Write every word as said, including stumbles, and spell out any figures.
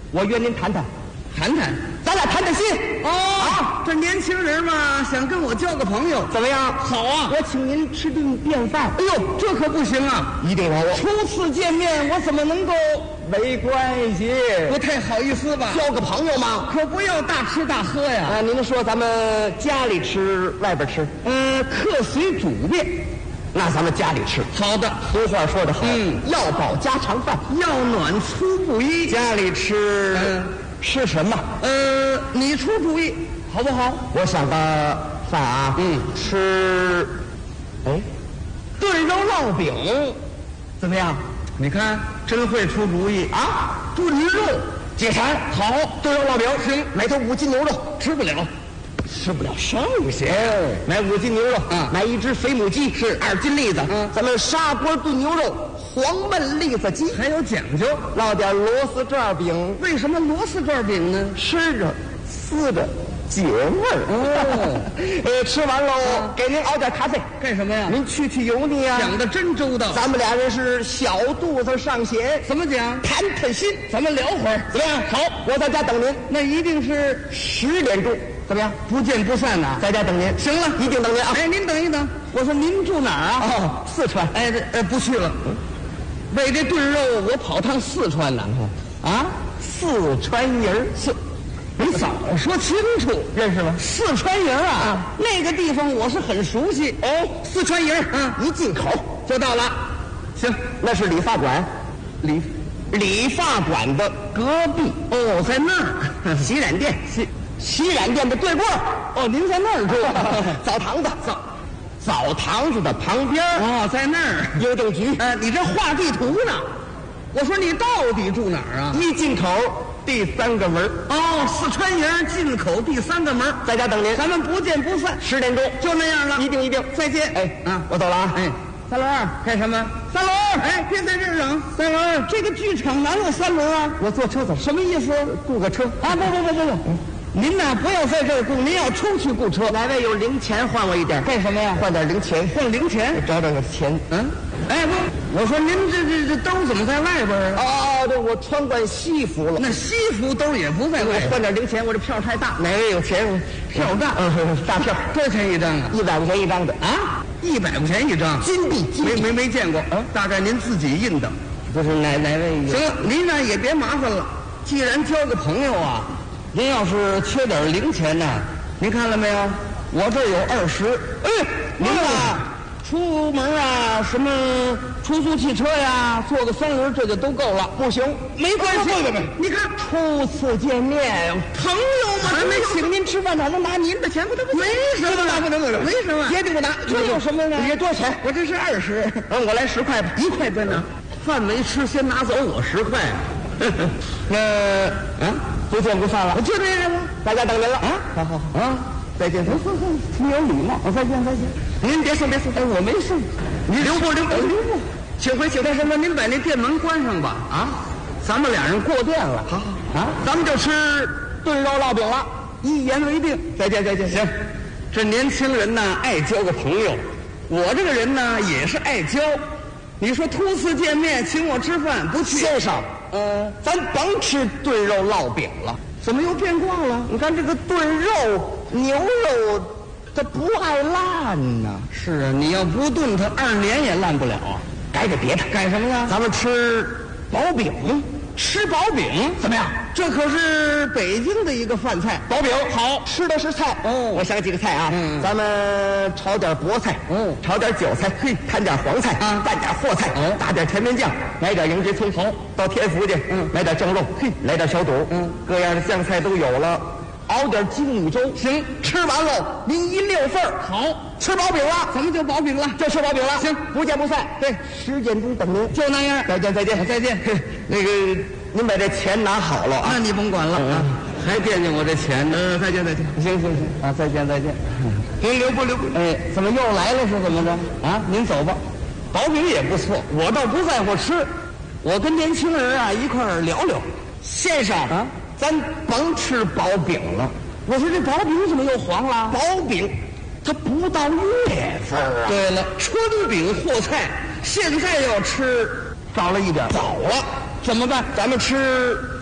我约您谈谈， 谈谈， 咱俩谈谈心。 哦，啊，这年轻人嘛，想跟我交个朋友， 怎么样？ 好啊， 我请您吃顿便饭。 哎呦，这可不行啊！ 一定让我初次见面，我怎么能够？ 没关系， 不太好意思吧？ 交个朋友嘛， 可不要大吃大喝呀。 啊，您说咱们家里吃，外边吃？ 嗯，客随主便。 那咱们家里吃。 好的， 俗话说得好， 嗯， 要饱家常饭， 要暖粗布衣。 家里吃， 嗯， 吃什么？ 呃，你出主意好不好？ 我想个饭啊， 嗯， 吃，哎，炖肉烙饼，怎么样？ 你看，真会出主意啊！ 炖肉解馋，好，炖肉烙饼行，买头五斤牛肉， 吃不了。 吃不了剩下，买五斤牛肉， 嗯， 买一只肥母鸡， 是二斤栗子， 嗯， 咱们砂锅炖牛肉，黄焖栗子鸡， 还有讲究， 烙点螺丝转饼。 为什么螺丝转饼呢？ 吃着撕着解味儿。 哦， 呃，吃完喽， 嗯， 给您熬点咖啡， 干什么呀？ 您去去油腻啊。 讲的真周到， 咱们俩人是小肚子上弦， 怎么讲？ 谈谈心， 咱们聊会儿， 怎么样？好，我在家等您， 那一定是十点钟。怎么样？ 不见不散呐！ 在家等您。 行了， 一定等您啊！ 哎，您等一等，我说您住哪儿啊？ 哦，四川。 哎，这呃不去了，为这炖肉我跑趟四川呢。 啊，四川人四，你早说清楚， 认识吗？ 四川人啊，啊那个地方我是很熟悉。 哦， 四川人，嗯， 一进口就到了。行， 那是理发馆，理理发馆的隔壁。 哦，在那儿， 洗染店， 洗。 洗染店的对过哦，您在那儿住？ 澡堂子，澡澡堂子的旁边哦，在那儿。 邮政局。 呃，你这画地图呢？我说你到底住哪儿啊？ 一进口第三个门。 哦，四川营进口第三个门， 在家等您。 咱们不见不散。 十点钟就那样了， 一定一定。 再见。 哎， 啊， 我走了啊。 哎，三轮儿干什么？ 三轮儿， 哎，别在这儿嚷。三轮儿，这个剧场哪有三轮啊？ 我坐车走。 什么意思？ 雇个车啊？不不不不不。您呐，不要在这儿雇，您要出去雇车。 哪位有零钱换我一点？ 干什么呀？ 换点零钱， 换零钱， 找找个钱。 嗯，哎不，我说您这这这兜怎么在外边啊？ 哦，对，我穿惯西服了。 那西服兜也不在外边。 换点零钱，我这票太大。哪位有钱？ 票大， 嗯，大票， 多少钱一张啊？ 一百块钱一张的啊，一百块钱一张， 金币，金币没没没见过，啊，大概您自己印的。 这是哪哪位？ 行了，您呢也别麻烦了，既然交个朋友啊。您要是缺点零钱呢，您看了没有？我这有二十。哎，您啊，出门啊，什么出租汽车呀，坐个三轮，这就都够了。 不行， 没关系。 不不不， 你看， 初次见面， 朋友嘛， 还没请您吃饭，哪能拿您的钱？不能不没什么， 不能不能不能， 没什么， 决定不拿。 这有什么呢？ 你多少钱？ 我这是二十。 嗯，我来十块吧， 一块别拿。饭没吃，先拿走我十块。 那啊，不见不散了。 我就这样了， 大家等您了啊！ 好好好啊！再见，再见， 你有礼貌。 再见，再见。 您别送，别送，哎，我没送。您留步，留步，留步。请回，请回。什么？您把那店门关上吧。啊，咱们俩人过店了。 好好啊，咱们就吃炖肉烙饼了。一言为定。 再见，再见。 行，这年轻人呢，爱交个朋友。我这个人呢，也是爱交。你说初次见面，请我吃饭，不去。 先生， 呃， 咱甭吃炖肉烙饼了。 怎么又变卦了？ 你看这个炖肉、牛肉，它不爱烂呐。 是啊，你要不炖它，二年也烂不了啊。 改改别的， 改什么呀？ 咱们吃薄饼。 吃薄饼怎么样？ 这可是北京的一个饭菜。 薄饼好吃的是菜哦， 我想几个菜啊， 嗯， 咱们炒点菠菜， 哦， 炒点韭菜，嘿，摊点黄菜啊， 拌点和菜， 哦， 打点甜面酱，来点羊节葱，好，到天福去， 嗯， 来点蒸肉，嘿，来点小肚， 嗯， 各样的酱菜都有了，熬点精米粥， 行， 吃完喽，您一溜份儿， 好， 吃薄饼了， 咱们就薄饼了， 就吃薄饼了， 行， 不见不散， 对， 十点钟等您， 就那样， 再见再见再见， 那个您把这钱拿好了啊， 那你甭管了啊，还惦记我这钱呢， 嗯，再见再见， 行行行啊，再见再见， 您留步留步， 哎，怎么又来了是怎么着啊？您走吧，薄饼也不错，我倒不在乎吃，我跟年轻人啊一块儿聊聊。 先生啊， 咱甭吃薄饼了。 我说这薄饼怎么又黄了？ 薄饼，它不到月份啊。 对了，春饼和菜，现在要吃早了一点， 早了，怎么办？ 咱们吃